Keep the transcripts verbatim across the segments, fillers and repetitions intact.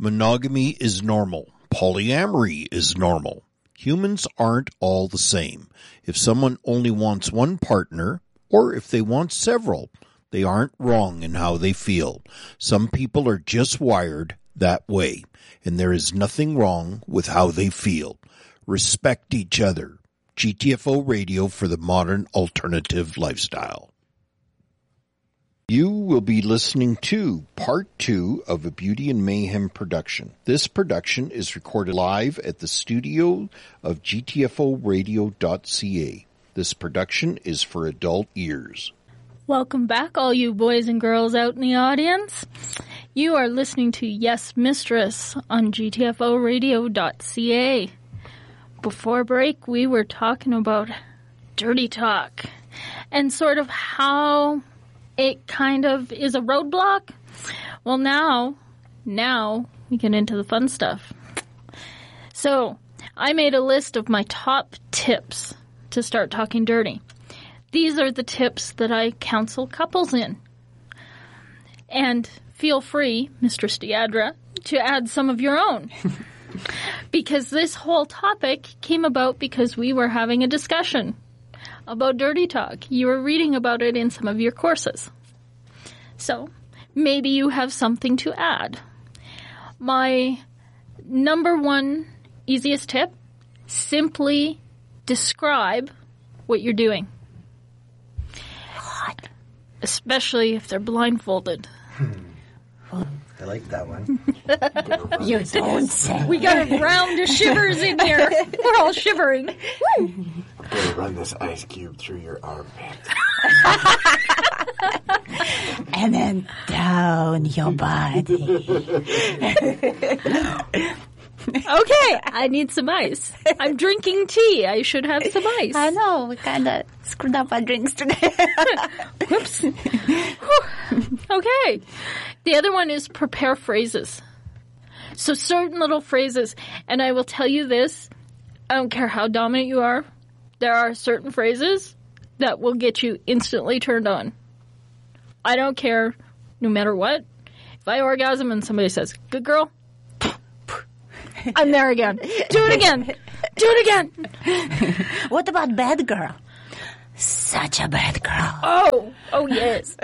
Monogamy is normal. Polyamory is normal. Humans aren't all the same. If someone only wants one partner, or if they want several, they aren't wrong in how they feel. Some people are just wired that way, and there is nothing wrong with how they feel. Respect each other. G T F O Radio for the modern alternative lifestyle. You will be listening to part two of a Beauty and Mayhem production. This production is recorded live at the studio of G T F O radio dot C A. This production is for adult ears. Welcome back, all you boys and girls out in the audience. You are listening to Yes Mistress on G T F O radio dot C A. Before break, we were talking about dirty talk and sort of how it kind of is a roadblock. Well, now, now we get into the fun stuff. So, I made a list of my top tips to start talking dirty. These are the tips that I counsel couples in. And feel free, Mistress Deidre, to add some of your own. Because this whole topic came about because we were having a discussion about dirty talk. You were reading about it in some of your courses. So, maybe you have something to add. My number one easiest tip, simply describe what you're doing. What? Especially if they're blindfolded. Hmm. I like that one. You don't say. We got a round of shivers in here. We're all shivering. I'm gonna run this ice cube through your armpit. And then down your body. Okay, I need some ice. I'm drinking tea. I should have some ice. I know, we kind of screwed up our drinks today. Whoops. Okay. The other one is prepare phrases. So certain little phrases, and I will tell you this, I don't care how dominant you are, there are certain phrases that will get you instantly turned on. I don't care, no matter what. If I orgasm and somebody says, good girl, I'm there again. Do it again. Do it again. What about bad girl? Such a bad girl. Oh, oh yes.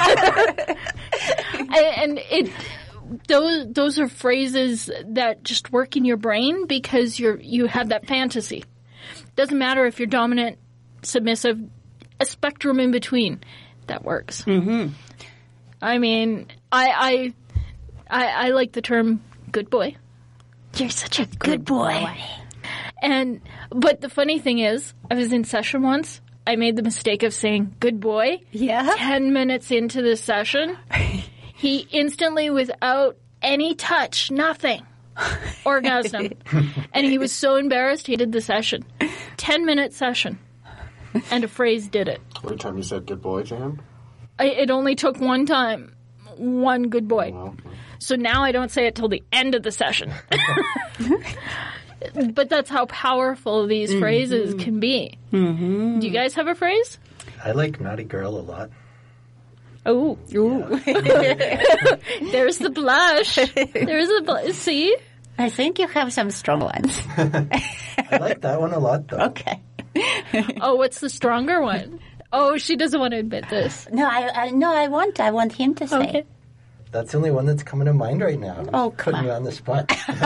And it, those those are phrases that just work in your brain because you're you have that fantasy. Doesn't matter if you're dominant, submissive, a spectrum in between. That works. Mm-hmm. I mean, I I I, I like the term "good boy." You're such a good, Good boy. boy. And but the funny thing is, I was in session once. I made the mistake of saying "good boy." Yeah. Ten minutes into the session, he instantly, without any touch, nothing, orgasmed, and he was so embarrassed he did the session. Ten minute session, and a phrase did it. Every time you said good boy to him? I, it only took one time, one good boy. Well, So now I don't say it till the end of the session. But that's how powerful these mm-hmm. phrases can be. Mm-hmm. Do you guys have a phrase? I like naughty girl a lot. Oh. Ooh. There's the blush. There's the blush. See? I think you have some strong ones. I like that one a lot, though. Okay. Oh, what's the stronger one? Oh, she doesn't want to admit this. No, I, I no, I want, I want him to say. Okay. That's the only one that's coming to mind right now. Oh, come Putting on. you on the spot.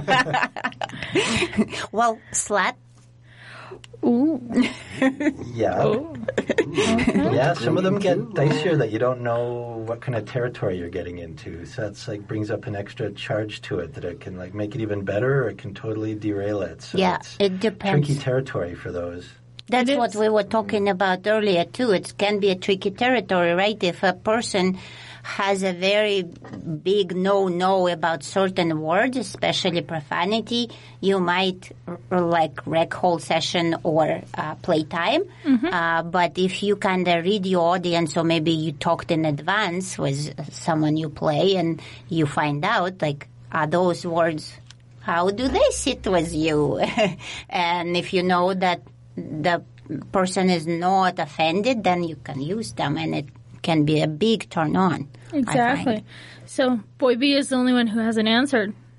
Well, slut. Ooh. Yeah. Oh. Yeah, some of them get dicier that you don't know what kind of territory you're getting into. So that's like brings up an extra charge to it that it can like make it even better or it can totally derail it. So Yeah, it's it depends. tricky territory for those. That's It what is. we were talking about earlier, too. It can be a tricky territory, right? If a person has a very big no-no about certain words, especially profanity, you might r- like wreck whole session or uh, playtime. Mm-hmm. Uh, but if you kind of read your audience, or maybe you talked in advance with someone you play and you find out, like, are those words, how do they sit with you? And if you know that the person is not offended, then you can use them, and it can be a big turn on. Exactly. So, Boy B is the only one who hasn't answered.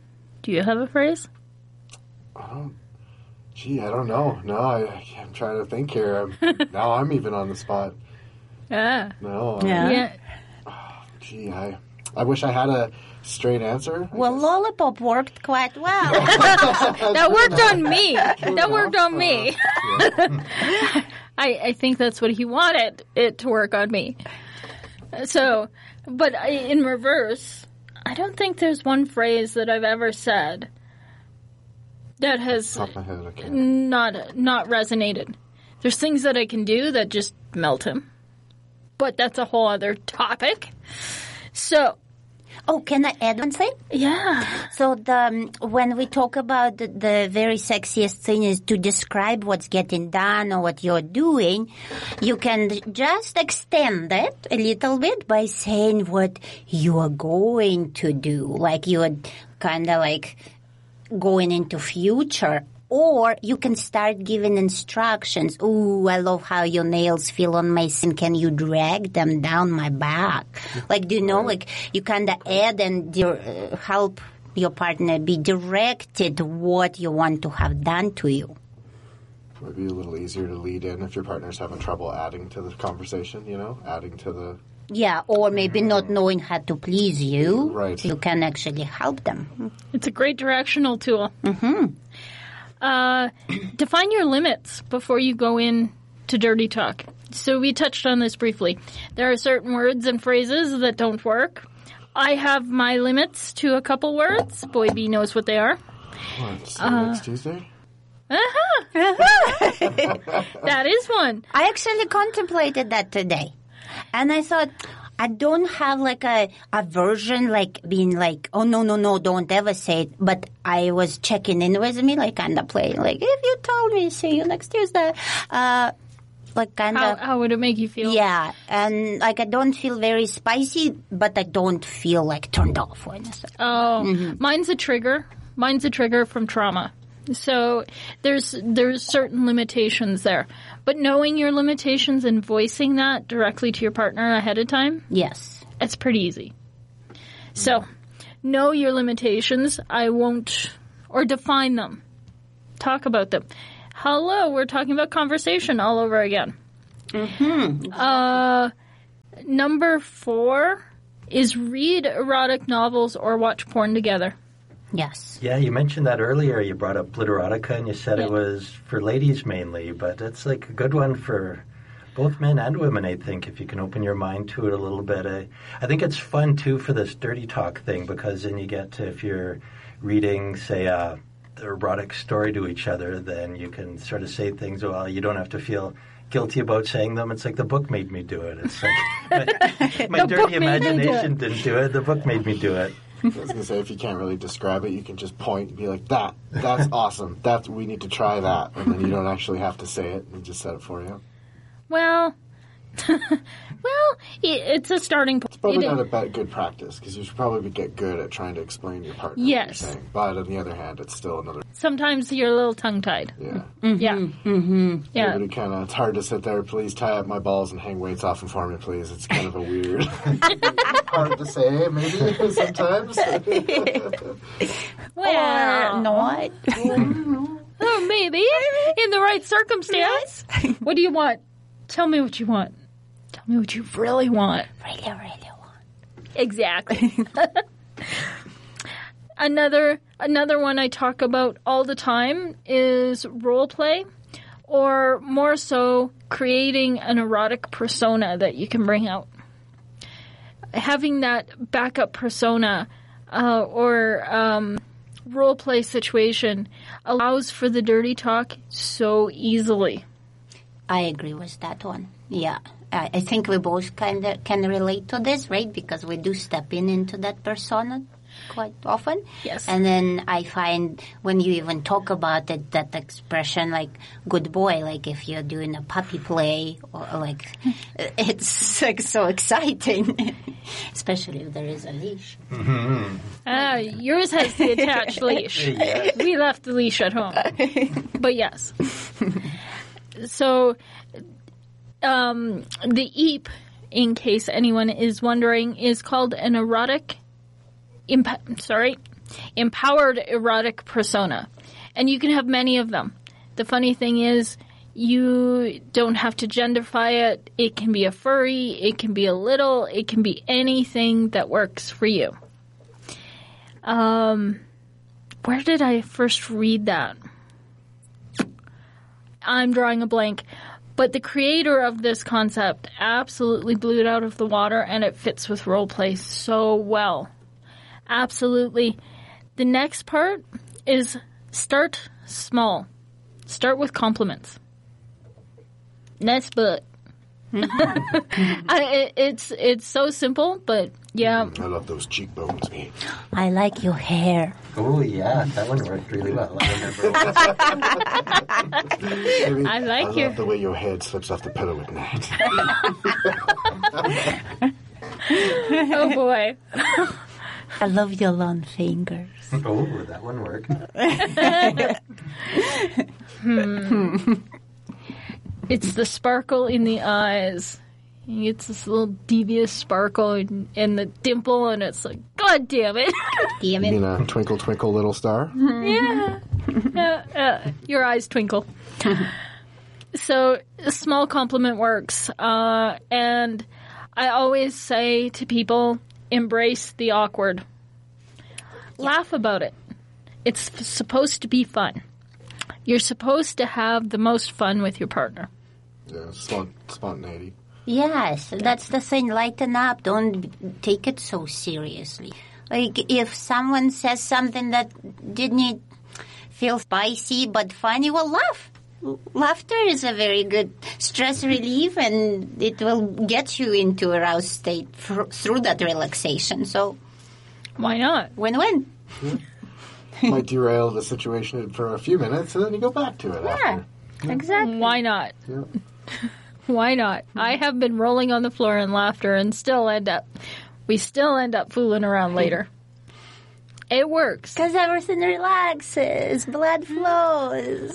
Do you have a phrase? I don't. Gee, I don't know. No, I, I'm trying to think here. I'm, now I'm even on the spot. Ah. No. I- Yeah. Yeah. Gee, I, I wish I had a straight answer. I Well, guess. lollipop worked quite well. That worked on me. That worked on me. Yeah. I, I think that's what he wanted it to work on me. So, but I, in reverse, I don't think there's one phrase that I've ever said that has Top of my head, I can't. not not resonated. There's things that I can do that just melt him, but that's a whole other topic. So, Oh, can I add one thing? yeah, So the um, when we talk about the, the very sexiest thing is to describe what's getting done or what you're doing, you can just extend it a little bit by saying what you are going to do, like you're kind of like going into future. Or you can start giving instructions. Ooh, I love how your nails feel on my skin. Can you drag them down my back? Like, do you know, like, you kind of add and di- uh, help your partner be directed to what you want to have done to you. Might be a little easier to lead in if your partner's having trouble adding to the conversation, you know, adding to the... Yeah, or maybe not knowing how to please you. Right. You can actually help them. it's a great directional tool. Mm-hmm. Uh, define your limits before you go in to dirty talk. So we touched on this briefly. There are certain words and phrases that don't work. I have my limits to a couple words. Boy B knows what they are. What, so next Tuesday? That is one. I actually contemplated that today. And I thought, I don't have like a, a version like being like, oh, no, no, no, don't ever say it. But I was checking in with me, like kind of playing, like, if you told me, see you next Tuesday. Uh, like kind How, of, how would it make you feel? yeah. And like I don't feel very spicy, but I don't feel like turned off when I say Oh, mine's a trigger. Mine's a trigger from trauma. So there's there's certain limitations there. But knowing your limitations and voicing that directly to your partner ahead of time, yes. it's pretty easy. So, know your limitations. I won't, or define them. Talk about them. Hello, we're talking about conversation all over again. Mm-hmm. Uh, number four is read erotic novels or watch porn together. Yes. Yeah, you mentioned that earlier. You brought up Glitterotica, and you said Yeah. it was for ladies mainly, but it's like a good one for both men and women, I think, if you can open your mind to it a little bit. I, I think it's fun, too, for this dirty talk thing, because then you get to, if you're reading, say, a erotic story to each other, then you can sort of say things, well, you don't have to feel guilty about saying them. It's like the book made me do it. It's like my, my The book dirty made me do it. imagination didn't do it. The book made me do it. I was going to say, if you can't really describe it, you can just point and be like, that, that's awesome. That's, we need to try that. And then you don't actually have to say it. We just said it for you. Well, well, it, it's a starting point. Probably It- not a bad, good practice, because you should probably get good at trying to explain to your partner Yes. what you're saying. But on the other hand, it's still another, sometimes you're a little tongue-tied. yeah. Yeah. Mm-hmm. Yeah. Everybody kind of, it's hard to sit there, please tie up my balls and hang weights off them for me, please. It's kind of a weird, hard to say, maybe, sometimes. Well, Not. oh, maybe. In the right circumstance. What do you want? Tell me what you want. Tell me what you really want. Really, really want. Exactly. another another one I talk about all the time is role play, or more so creating an erotic persona that you can bring out. Having that backup persona uh, or um, role play situation allows for the dirty talk so easily. I agree with that one. Yeah. I I think we both kind of can relate to this, right? Because we do step in into that persona quite often. Yes. And then I find when you even talk about it, that expression like good boy, like if you're doing a puppy play, or like it's like so exciting, especially if there is a leash. Ah, yours has the attached leash. Yeah. We left the leash at home. But yes. So, um, the E A P, in case anyone is wondering, is called an erotic imp- sorry, empowered erotic persona. And you can have many of them. The funny thing is, you don't have to genderify it. It can be a furry, it can be a little, it can be anything that works for you. Um, where did I first read that? I'm drawing a blank. But the creator of this concept absolutely blew it out of the water, and it fits with roleplay so well. Absolutely. The next part is start small. Start with compliments. Nice butt. I, it, it's it's so simple, but yeah. I love those cheekbones, me. I like your hair. Oh, yeah, that one worked really well. I remember. Maybe, I like I your- love the way your head slips off the pillow at night. Oh boy. I love your long fingers. Oh, that one worked. It's the sparkle in the eyes. It's this little devious sparkle in, in the dimple, and it's like, God damn it. Damn You it. mean a twinkle, twinkle, little star? Yeah. Yeah, uh, your eyes twinkle. So, a small compliment works. Uh, and I always say to people, embrace the awkward. Laugh about it. It's f- supposed to be fun. You're supposed to have the most fun with your partner. Yeah, spont- spontaneity. Yes, that's the thing. Lighten up. Don't take it so seriously. Like, if someone says something that didn't feel spicy but funny, well, laugh. Laughter is a very good stress relief, and it will get you into a roused state fr- through that relaxation. So, Why not? win-win. Might derail the situation for a few minutes, and then you go back to it Yeah, after. exactly. Why not? Yeah. Why not? I have been rolling on the floor in laughter and still end up, we still end up fooling around later. It works. Because everything relaxes, blood flows.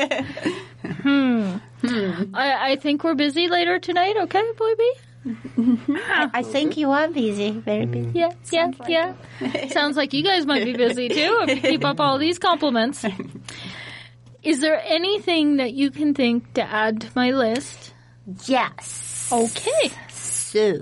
I, I think we're busy later tonight, okay, Boy B? I think you are busy, very busy. Yeah, yeah, Sounds like yeah. Sounds like you guys might be busy too if you keep up all these compliments. Is there anything that you can think to add to my list? Yes. Okay. So,